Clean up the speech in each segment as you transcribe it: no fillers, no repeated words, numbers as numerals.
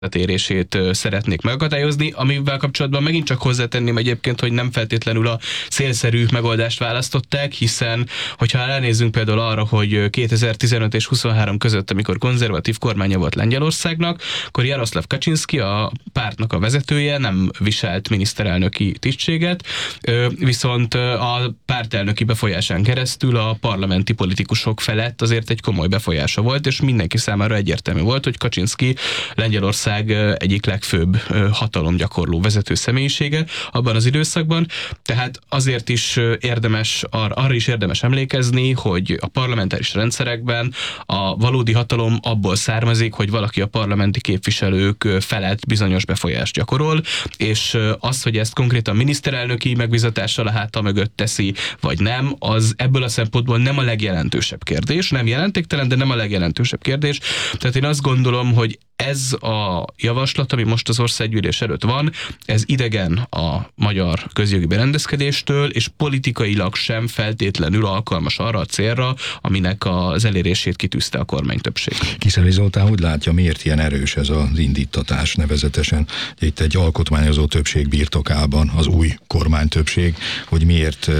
érését szeretnék megakadályozni, amivel kapcsolatban megint csak hozzátenném egyébként, hogy nem feltétlenül a célszerű megoldást választották, hiszen hogyha elnézzünk például arra, hogy 2015 és 23 között, amikor konzervatív kormánya volt Lengyelországnak, akkor Jaroszlav Kaczynszki, a pártnak a vezetője, nem viselt miniszterelnöki tisztséget, viszont a pártelnöki befolyásán keresztül a parlamenti politikusok felett azért egy komoly befolyása volt, és mindenki számára egyértelmű volt, hogy Kaczynszki Lengyelország egyik legfőbb hatalomgyakorló vezető személyisége abban az időszakban, tehát azért is érdemes, arra is érdemes emlékezni, hogy a parlamentáris rendszerekben a valódi hatalom abból származik, hogy valaki a parlamenti képviselők felett bizonyos befolyást gyakorol, és az, hogy ezt konkrétan miniszterelnöki megbízatással a háta mögött teszi, vagy nem, az ebből a szempontból nem a legjelentősebb kérdés, nem jelentéktelen, de nem a legjelentősebb kérdés. Tehát én azt gondolom, hogy ez a javaslat, ami most az országgyűlés előtt van, ez idegen a magyar közjogi berendezkedéstől, és politikailag sem feltétlenül alkalmas arra a célra, aminek az elérését kitűzte a kormánytöbbség. Kiszeli Zoltán úgy látja, miért ilyen erős ez az indítatás nevezetesen? Itt egy alkotmányozó többség birtokában az új kormánytöbbség, hogy miért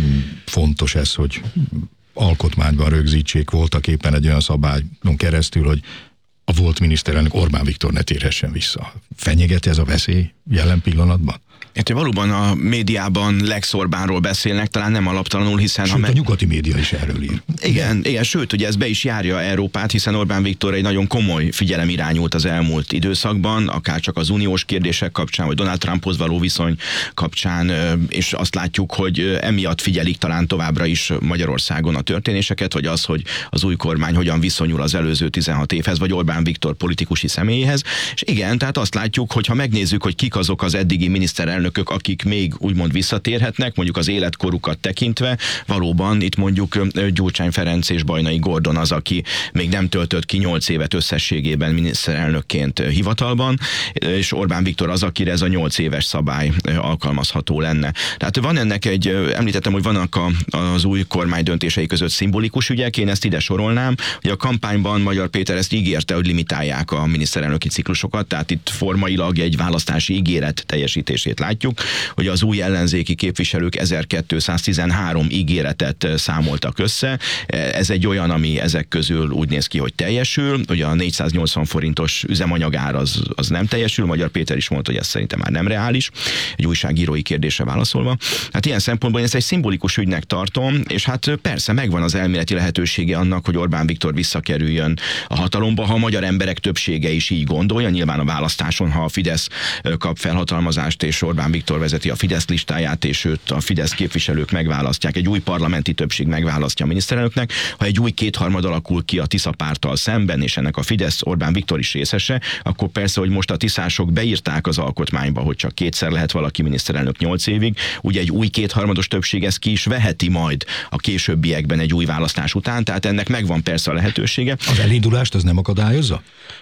fontos ez, hogy alkotmányban rögzítsék voltak éppen egy olyan szabályon keresztül, hogy a volt miniszterelnök Orbán Viktor ne térhessen vissza. Fenyegeti ez a veszély jelen pillanatban? Hát valóban a médiában Lex Orbánról beszélnek, talán nem alaptalanul, hiszen... Sőt, a nyugati média is erről ír. Igen, sőt, ugye ez be is járja Európát, hiszen Orbán Viktor egy nagyon komoly figyelem irányult az elmúlt időszakban, akár csak az uniós kérdések kapcsán, vagy Donald Trumphoz való viszony kapcsán, és azt látjuk, hogy emiatt figyelik talán továbbra is Magyarországon a történéseket, vagy az, hogy az új kormány hogyan viszonyul az előző 16 évhez, vagy Orbán Viktor politikusi személyéhez. És igen, tehát azt látjuk, hogy ha megnézzük, hogy kik azok az eddigi miniszterelnökök, akik még úgymond visszatérhetnek, mondjuk az életkorukat tekintve, valóban itt mondjuk Gyurcsány Ferenc és Bajnai Gordon az, aki még nem töltött ki 8 évet összességében miniszterelnökként hivatalban, és Orbán Viktor az, akire ez a 8 éves szabály alkalmazható lenne. Tehát van ennek említettem, hogy vannak az új kormány döntései között szimbolikus ügyek, én ezt ide sorolnám, hogy a kampányban Magyar Péter ezt ígérte, hogy limitálják a miniszterelnöki ciklusokat, tehát itt formailag egy választási ígéret teljesítését látjuk, hogy az új ellenzéki képviselők 1213 ígéretet számoltak össze. Ez egy olyan, ami ezek közül úgy néz ki, hogy teljesül. Ugye a 480 forintos üzemanyagár az nem teljesül. Magyar Péter is mondta, hogy ez szerintem már nem reális. Egy újságírói kérdésre válaszolva. Hát ilyen szempontból én ezt egy szimbolikus ügynek tartom, és hát persze megvan az elméleti lehetősége annak, hogy Orbán Viktor visszakerüljön a hatalomba, ha a magyar emberek többsége is így gondolja. Nyilván a választáson, ha a Fidesz kap felhatalmazást, és Orbán Viktor vezeti a Fidesz listáját, és őt a Fidesz képviselők megválasztják, egy új parlamenti többség megválasztja a miniszterelnöknek, ha egy új kétharmad alakul ki a Tisza párttal szemben, és ennek a Fidesz Orbán Viktor is részese, akkor persze, hogy most a tiszások beírták az alkotmányba, hogy csak kétszer lehet valaki miniszterelnök 8 évig, ugye egy új kétharmados többség ezt ki is veheti majd a későbbiekben egy új választás után, tehát ennek megvan persze a lehetősége. Az elindulást az nem akadályozza?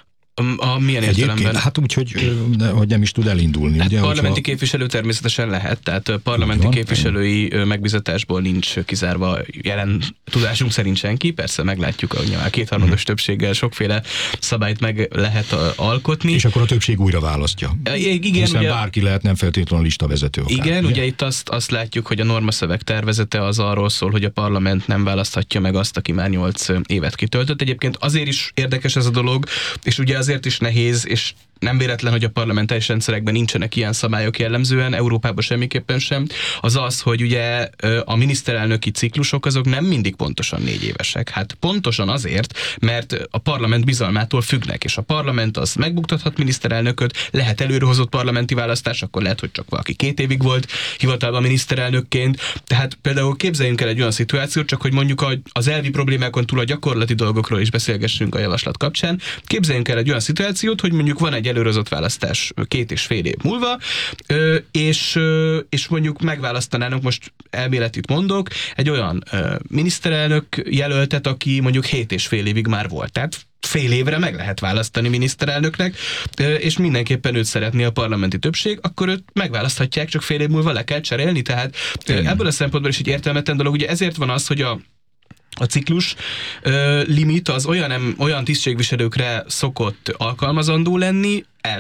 Milyen értelemben? Hát úgy, hogy nem is tud elindulni. Hát ugye, parlamenti képviselő természetesen lehet, tehát parlamenti képviselői megbízatásból nincs kizárva jelen tudásunk szerint senki, persze meglátjuk, hogy a kétharmados többséggel sokféle szabályt meg lehet alkotni. És akkor a többség újra választja. Igen, hiszen ugye, bárki lehet, nem feltétlenül listavezető. Akár, igen, ugye itt azt látjuk, hogy a normaszöveg tervezete az arról szól, hogy a parlament nem választhatja meg azt, aki már 8 évet kitöltött. Egyébként azért is érdekes ez a dolog, és ugye azért is nehéz, és nem véletlen, hogy a parlamentáris rendszerekben nincsenek ilyen szabályok jellemzően, Európában semmiképpen sem, az, hogy ugye a miniszterelnöki ciklusok azok nem mindig pontosan 4 évesek. Hát pontosan azért, mert a parlament bizalmától függnek, és a parlament az megbuktathat miniszterelnököt, lehet előrehozott parlamenti választás, akkor lehet, hogy csak valaki 2 évig volt hivatalban miniszterelnökként. Tehát például képzeljünk el egy olyan szituációt, csak hogy mondjuk az elvi problémákon túl a gyakorlati dolgokról is beszélgessünk a javaslat kapcsán. Képzeljünk el egy olyan szituációt, hogy mondjuk van egy előrehozott választás 2,5 év múlva, és mondjuk megválasztanának, most elméletit mondok, egy olyan miniszterelnök jelöltet, aki mondjuk 7,5 évig már volt. Tehát fél évre meg lehet választani miniszterelnöknek, és mindenképpen őt szeretné a parlamenti többség, akkor őt megválaszthatják, csak fél év múlva le kell cserélni. Tehát ebből a szempontból is egy értelmetlen dolog. Ugye ezért van az, hogy a ciklus limit az olyan tisztségviselőkre szokott alkalmazandó lenni,